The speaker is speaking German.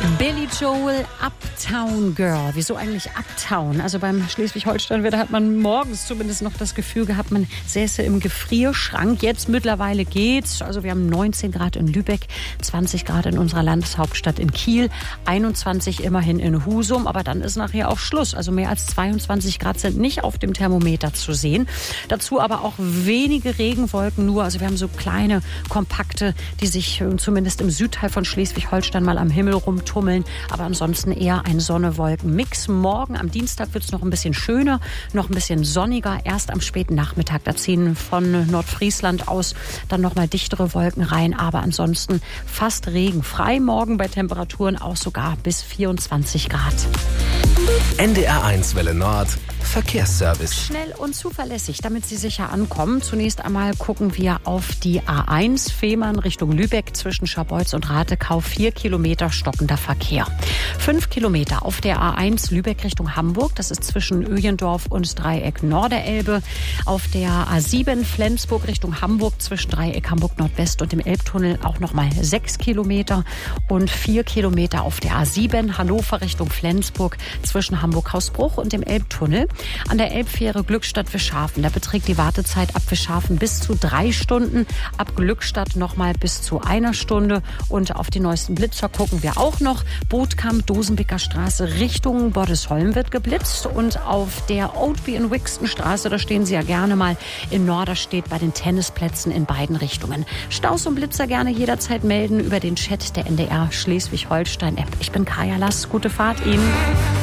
Billy Joel, Uptown Girl. Wieso eigentlich Uptown? Also beim Schleswig-Holstein-Wetter hat man morgens zumindest noch das Gefühl gehabt, man säße im Gefrierschrank. Jetzt mittlerweile geht's. Also wir haben 19 Grad in Lübeck, 20 Grad in unserer Landeshauptstadt in Kiel, 21 immerhin in Husum. Aber dann ist nachher auch Schluss. Also mehr als 22 Grad sind nicht auf dem Thermometer zu sehen. Dazu aber auch wenige Regenwolken nur. Also wir haben so kleine, kompakte, die sich zumindest im Südteil von Schleswig-Holstein mal am Himmel rumtummeln. Aber ansonsten eher ein Sonne-Wolken-Mix. Morgen am Dienstag wird es noch ein bisschen schöner, noch ein bisschen sonniger. Erst am späten Nachmittag, da ziehen von Nordfriesland aus dann noch mal dichtere Wolken rein. Aber ansonsten fast regenfrei. Morgen bei Temperaturen auch sogar bis 24 Grad. NDR1 Welle Nord, Verkehrsservice. Schnell und zuverlässig, damit Sie sicher ankommen. Zunächst einmal gucken wir auf die A1 Fehmarn Richtung Lübeck zwischen Scharbeutz und Ratekau. 4 Kilometer stockender Verkehr. 5 Kilometer auf der A1 Lübeck Richtung Hamburg. Das ist zwischen Öjendorf und Dreieck Norderelbe. Auf der A7 Flensburg Richtung Hamburg zwischen Dreieck Hamburg Nordwest und dem Elbtunnel auch nochmal 6 Kilometer. Und 4 Kilometer auf der A7 Hannover Richtung Flensburg zwischen Hamburg-Hausbruch und dem Elbtunnel. An der Elbfähre Glückstadt-Wischhafen, da beträgt die Wartezeit ab Wischhafen bis zu 3 Stunden, ab Glückstadt nochmal bis zu 1 Stunde. Und auf die neuesten Blitzer gucken wir auch noch. Bootkamp, Dosenbicker Straße Richtung Bordesholm wird geblitzt. Und auf der Oatby in Wixton Straße, da stehen Sie ja gerne mal in Norderstedt bei den Tennisplätzen in beiden Richtungen. Staus und Blitzer gerne jederzeit melden über den Chat der NDR Schleswig-Holstein-App. Ich bin Kaya Lass. Gute Fahrt Ihnen.